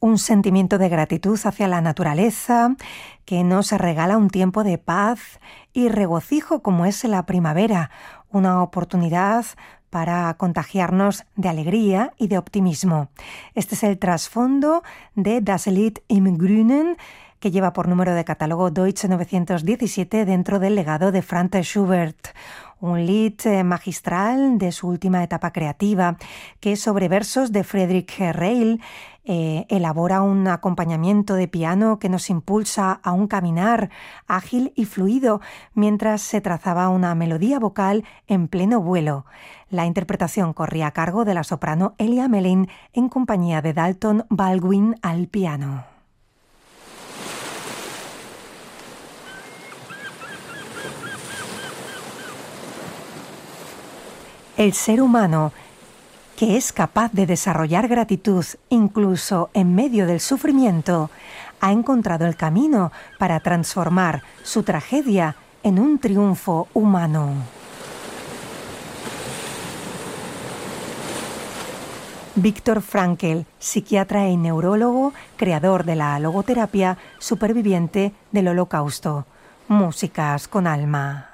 un sentimiento de gratitud hacia la naturaleza que nos regala un tiempo de paz y regocijo como es la primavera, una oportunidad para contagiarnos de alegría y de optimismo. Este es el trasfondo de Das Lied im Grünen, que lleva por número de catálogo Deutsche 917 dentro del legado de Franz Schubert. Un lied magistral de su última etapa creativa, que sobre versos de Friedrich Reil elabora un acompañamiento de piano que nos impulsa a un caminar ágil y fluido mientras se trazaba una melodía vocal en pleno vuelo. La interpretación corría a cargo de la soprano Elia Melin en compañía de Dalton Baldwin al piano. El ser humano, que es capaz de desarrollar gratitud incluso en medio del sufrimiento, ha encontrado el camino para transformar su tragedia en un triunfo humano. Viktor Frankl, psiquiatra y neurólogo, creador de la logoterapia, superviviente del Holocausto. Músicas con alma.